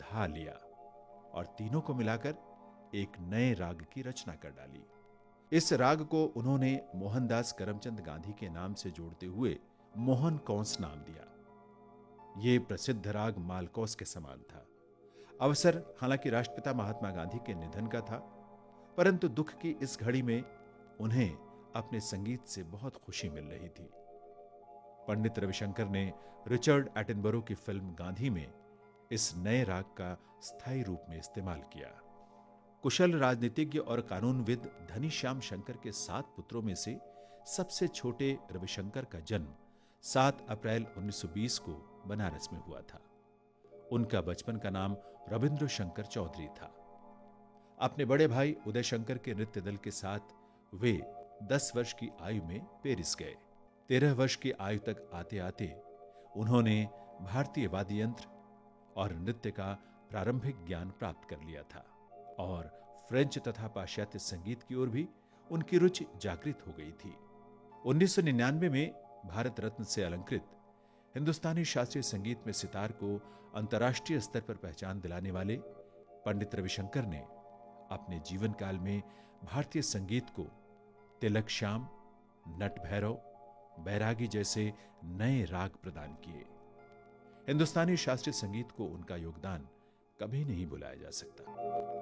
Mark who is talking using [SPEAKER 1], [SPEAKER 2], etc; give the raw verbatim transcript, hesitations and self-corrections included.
[SPEAKER 1] बढ़ा लिया और तीनों को मिलाकर एक नए राग की रचना कर डाली। इस राग को उन्होंने मोहनदास करमचंद गांधी के नाम से जोड़ते हुए मोहन कौंस नाम दिया। ये प्रसिद्ध राग मालकौस के समान था। अवसर हालांकि राष्ट्रपिता महात्मा गांधी के निधन का था, परंतु दुख की इस घड़ी में उन्हें अपने संगीत से बहुत खुशी मिल रही थी। पंडित रविशंकर ने रिचर्ड एटनबरो की फिल्म गांधी में इस नए राग का स्थायी रूप में इस्तेमाल किया। कुशल राजनीतिज्ञ और कानूनविद धनीश्याम शंकर के सात पुत्रों में से सबसे छोटे रविशंकर का जन्म सात अप्रैल उन्नीस सौ बीस को बनारस में हुआ था। उनका बचपन का नाम रविंद्र शंकर चौधरी था। अपने बड़े भाई उदय शंकर के नृत्य दल के साथ वे दस वर्ष की आयु में पेरिस गए। तेरह वर्ष की आयु तक आते आते उन्होंने भारतीय वाद्य यंत्र और नृत्य का प्रारंभिक ज्ञान प्राप्त कर लिया था और फ्रेंच तथा पाश्चात्य संगीत की ओर भी उनकी रुचि जागृत हो गई थी। उन्नीस सौ निन्यानवे में भारत रत्न से अलंकृत हिंदुस्तानी शास्त्रीय संगीत में सितार को अंतर्राष्ट्रीय स्तर पर पहचान दिलाने वाले पंडित रविशंकर ने अपने जीवन काल में भारतीय संगीत को तिलक श्याम, नट भैरव, बैरागी जैसे नए राग प्रदान किए। हिंदुस्तानी शास्त्रीय संगीत को उनका योगदान कभी नहीं भुलाया जा सकता।